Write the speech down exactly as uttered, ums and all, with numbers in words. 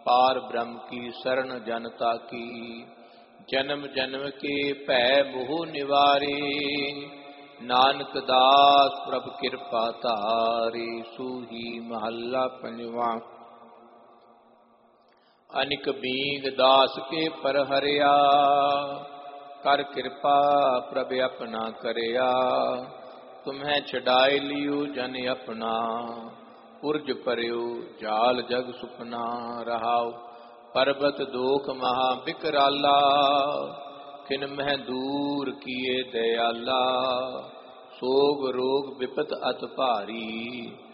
पार ब्रह्म की शरण जनता की। जन्म जन्म के भै मोह निवारे, नानक दास प्रभ कृपा तारे। सूही महला पंजवा। अनिक बींग दास के पर हरिया, कर कृपा प्रभ अपना करया। तुम्हें छड़ाए लियो जन अपना, पुरज परयो जाल जग सुपना। रहाओ पर्वत दोख महा बिकराला, किन मह दूर किए दयाला। सोग रोग विपत अत भारी,